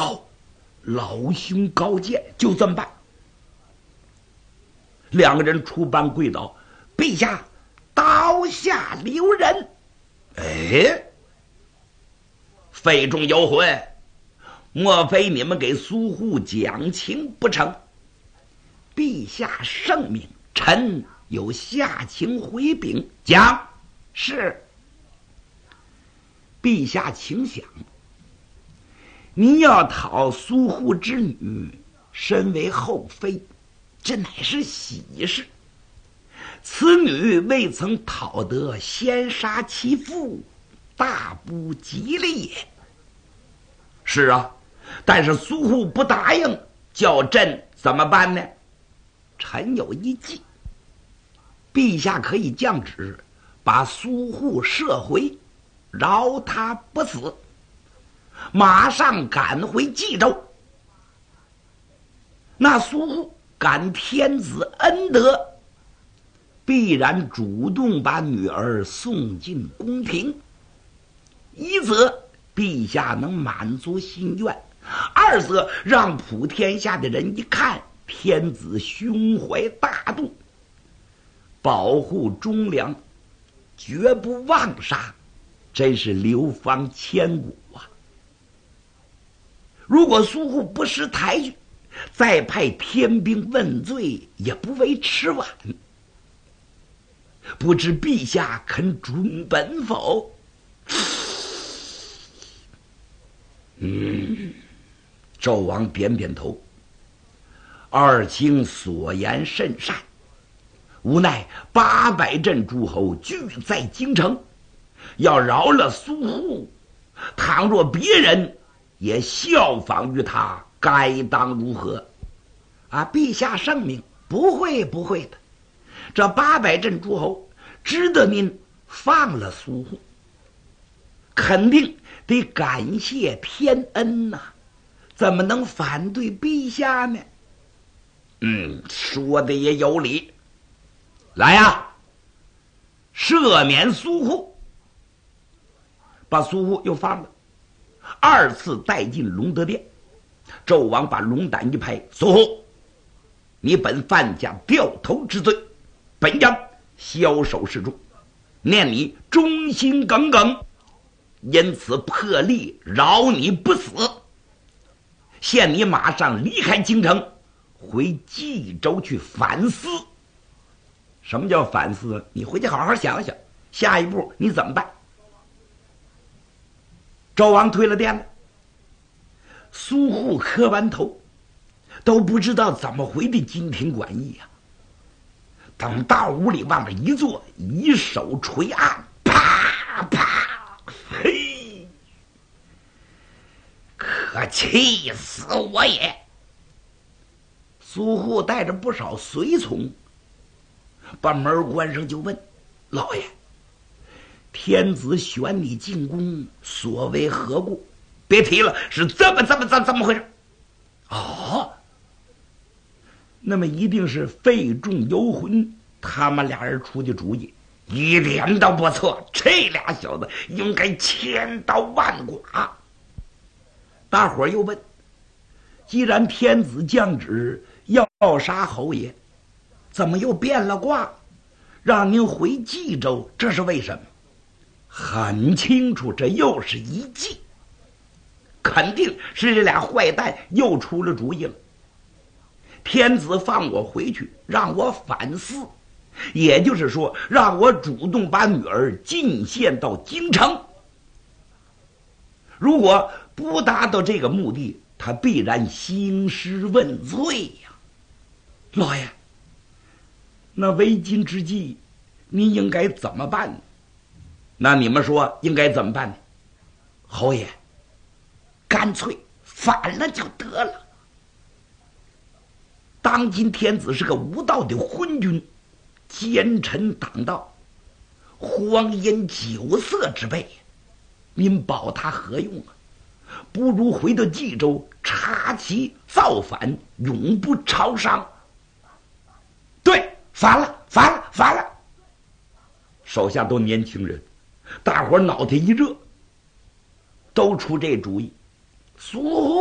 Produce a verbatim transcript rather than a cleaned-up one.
好，老兄高见，就这么办。两个人出班跪倒，陛下，刀下留人。哎，肺中有魂，莫非你们给苏护讲情不成？陛下圣明，臣有下情回禀。讲。是。陛下请想，你要讨苏护之女，身为后妃，这乃是喜事。此女未曾讨得，先杀其父，大不吉利也。是啊，但是苏护不答应，叫朕怎么办呢？臣有一计，陛下可以降旨，把苏护射回，饶他不死，马上赶回冀州。那苏护感天子恩德，必然主动把女儿送进宫廷。一则陛下能满足心愿，二则让普天下的人一看，天子胸怀大度，保护忠良，绝不妄杀，真是流芳千古啊！如果苏护不识抬举，再派天兵问罪也不为迟晚。不知陛下肯准本否？嗯，纣王点点头。二卿所言甚善，无奈八百镇诸侯俱在京城，要饶了苏护，倘若别人也效仿于他，该当如何？啊，陛下圣明，不会不会的。这八百镇诸侯值得您放了苏护，肯定得感谢天恩呐、啊，怎么能反对陛下呢？嗯，说的也有理。来呀，赦免苏护，把苏护又放了，二次带进隆德殿。纣王把龙胆一拍，苏护，你本犯下掉头之罪，本将枭首示众，念你忠心耿耿，因此破例饶你不死，限你马上离开京城，回冀州去反思。什么叫反思？你回去好好想想，下一步你怎么办？纣王退了殿了，苏护磕完头，都不知道怎么回的金庭馆驿呀、啊。等到屋里往那一坐，以手捶案，啪啪，嘿，可气死我也！苏护带着不少随从，把门关上，就问老爷：“天子选你进宫，所为何故？”别提了，是这么这么这么这么回事。哦，那么一定是费仲游魂他们俩人出的主意，一点都不错。这俩小子应该千刀万剐。大伙儿又问：既然天子降旨要杀侯爷，怎么又变了卦，让您回冀州？这是为什么？很清楚，这又是一计，肯定是这俩坏蛋又出了主意了。天子放我回去，让我反思，也就是说，让我主动把女儿进献到京城。如果不达到这个目的，他必然兴师问罪呀、啊。老爷，那为今之计，您应该怎么办呢？那你们说应该怎么办呢？侯爷，干脆反了就得了。当今天子是个无道的昏君，奸臣党道，荒淫酒色之辈，您保他何用啊？不如回到冀州插旗造反，永不朝商。对，反了，反了，反了！手下都年轻人，大伙脑袋一热，都出这主意。苏